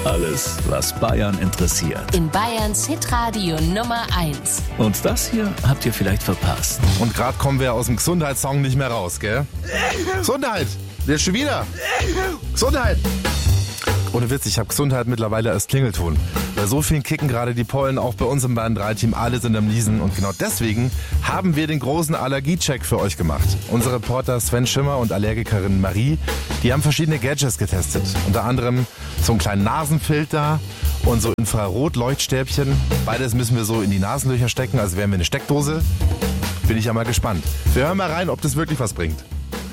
Alles, was Bayern interessiert. In Bayerns Hitradio Nummer 1. Und das hier habt ihr vielleicht verpasst. Und gerade kommen wir aus dem Gesundheitssong nicht mehr raus, gell? Gesundheit! Jetzt schon wieder! Gesundheit! Ohne Witz, ich habe Gesundheit mittlerweile als Klingelton. Bei so vielen kicken gerade die Pollen, auch bei uns im Bayern 3-Team, alle sind am Niesen. Und genau deswegen haben wir den großen Allergiecheck für euch gemacht. Unsere Reporter Sven Schimmer und Allergikerin Marie, die haben verschiedene Gadgets getestet. Unter anderem so einen kleinen Nasenfilter und so Infrarotleuchtstäbchen. Beides müssen wir so in die Nasenlöcher stecken, als wären wir eine Steckdose. Bin ich ja mal gespannt. Wir hören mal rein, ob das wirklich was bringt.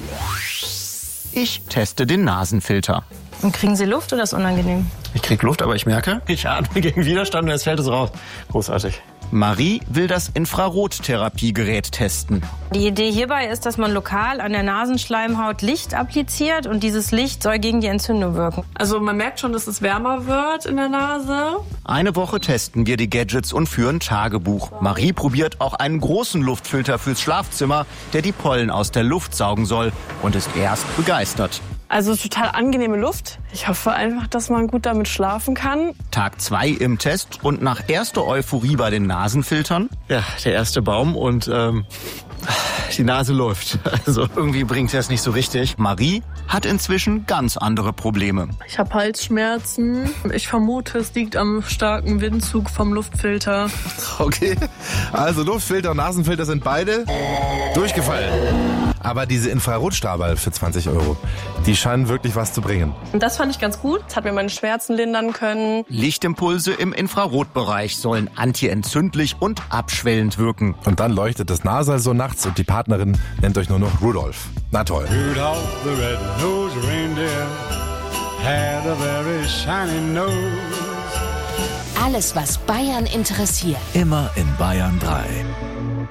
Ich teste den Nasenfilter. Und kriegen Sie Luft oder ist unangenehm? Ich krieg Luft, aber ich merke, ich atme gegen Widerstand und jetzt fällt es raus. Großartig. Marie will das Infrarottherapiegerät testen. Die Idee hierbei ist, dass man lokal an der Nasenschleimhaut Licht appliziert und dieses Licht soll gegen die Entzündung wirken. Also man merkt schon, dass es wärmer wird in der Nase. Eine Woche testen wir die Gadgets und führen Tagebuch. Marie probiert auch einen großen Luftfilter fürs Schlafzimmer, der die Pollen aus der Luft saugen soll, und ist erst begeistert. Also total angenehme Luft. Ich hoffe einfach, dass man gut damit schlafen kann. Tag 2 im Test und nach erster Euphorie bei den Nasenfiltern. Ja, der erste Baum und die Nase läuft. Also irgendwie bringt das nicht so richtig. Marie hat inzwischen ganz andere Probleme. Ich habe Halsschmerzen. Ich vermute, es liegt am starken Windzug vom Luftfilter. Okay, also Luftfilter und Nasenfilter sind beide durchgefallen. Aber diese Infrarotstrahler für 20 €, die scheinen wirklich was zu bringen. Und das fand ich ganz gut. Das hat mir meine Schmerzen lindern können. Lichtimpulse im Infrarotbereich sollen antientzündlich und abschwellend wirken. Und dann leuchtet das Nasal so nachts und die Partnerin nennt euch nur noch Rudolf. Na toll. Rudolph the red-nosed reindeer had a very shiny nose. Alles, was Bayern interessiert. Immer in Bayern 3.